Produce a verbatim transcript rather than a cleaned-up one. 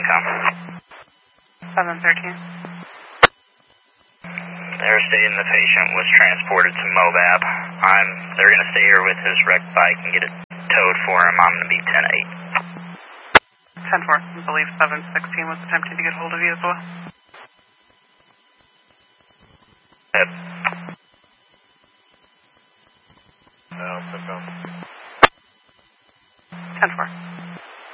com. seven thirteen. They're stating the patient was transported to MOVAB. I'm, they're going to stay here with his wrecked bike and get it towed for him. I'm going to be ten eight. ten four. I believe seven sixteen was attempting to get hold of you as well. Yep. No, no. ten four.